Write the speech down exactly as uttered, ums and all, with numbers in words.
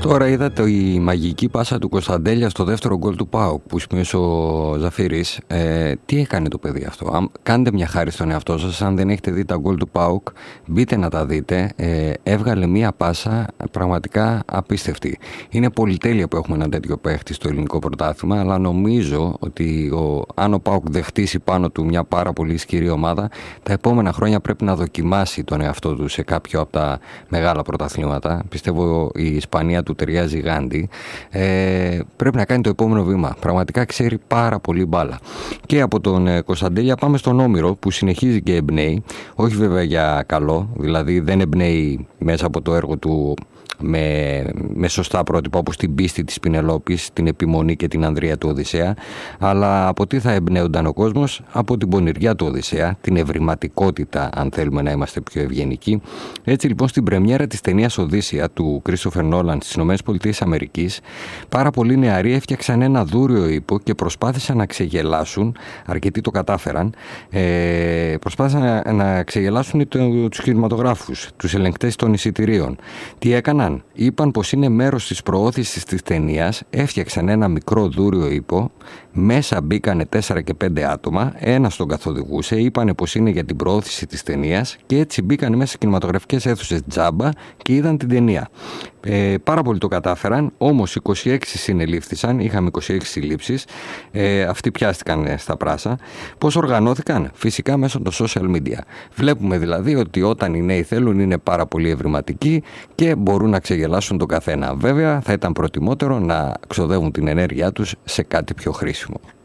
Τώρα είδατε η μαγική πάσα του Κωνσταντέλια στο δεύτερο γκολ του ΠΑΟΚ που σημείωσε ο Ζαφύρης. Ε, τι έκανε το παιδί αυτό? Αν, κάντε μια χάρη στον εαυτό σας. Αν δεν έχετε δει τα γκολ του ΠΑΟΚ, μπείτε να τα δείτε. Ε, έβγαλε μια πάσα πραγματικά απίστευτη. Είναι πολυτέλεια που έχουμε ένα τέτοιο παίχτη στο ελληνικό πρωτάθλημα, αλλά νομίζω ότι ο, αν ο ΠΑΟΚ δεν χτίσει πάνω του μια πάρα πολύ ισχυρή ομάδα, τα επόμενα χρόνια πρέπει να δοκιμάσει τον εαυτό του σε κάποιο από τα μεγάλα πρωταθλήματα. Πιστεύω η Ισπανία του ταιριάζει γάντι. Ε, πρέπει να κάνει το επόμενο βήμα. Πραγματικά ξέρει πάρα πολύ μπάλα. Και από τον ε, Κωνσταντέλια πάμε στον Όμηρο που συνεχίζει και εμπνέει. Όχι βέβαια για καλό, δηλαδή δεν εμπνέει μέσα από το έργο του με, με σωστά πρότυπα όπως την πίστη της Πινελόπης, την επιμονή και την ανδρεία του Οδυσσέα, αλλά από τι θα εμπνέονταν ο κόσμος? Από την πονηριά του Οδυσσέα, την ευρηματικότητα, αν θέλουμε να είμαστε πιο ευγενικοί. Έτσι λοιπόν στην πρεμιέρα της ταινίας Οδύσσεια του Κρίστοφερ Νόλαν στις ΗΠΑ, πάρα πολλοί νεαροί έφτιαξαν ένα δούριο ύπο και προσπάθησαν να ξεγελάσουν, αρκετοί το κατάφεραν, ε, προσπάθησαν να, να ξεγελάσουν το, τους κινηματογράφους, τους ελεγκτές των εισιτηρίων. Τι έκαναν? Είπαν πως είναι μέρος της προώθησης της ταινίας, έφτιαξαν ένα μικρό δούριο ύπο, μέσα μπήκανε τέσσερα και πέντε άτομα, ένας τον καθοδηγούσε, είπανε πως είναι για την προώθηση της ταινίας και έτσι μπήκανε μέσα σε κινηματογραφικές αίθουσες τζάμπα και είδαν την ταινία. Ε, πάρα πολλοί το κατάφεραν, όμως είκοσι έξι συνελήφθησαν, είχαμε είκοσι έξι συλλήψεις, ε, αυτοί πιάστηκαν στα πράσα. Πώς οργανώθηκαν? Φυσικά μέσω των social media. Βλέπουμε δηλαδή ότι όταν οι νέοι θέλουν είναι πάρα πολύ ευρηματικοί και μπορούν να ξεγελάσουν τον καθένα. Βέβαια θα ήταν προτιμότερο να ξοδεύουν την ενέργειά τους σε κάτι πιο χρήσιμο.